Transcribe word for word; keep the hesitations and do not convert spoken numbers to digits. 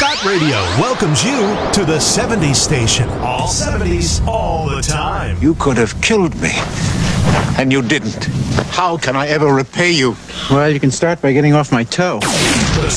Scott Radio welcomes you to the seventies station. All seventies, all the time. You could have killed me, and you didn't. How can I ever repay you? Well, you can start by getting off my toe.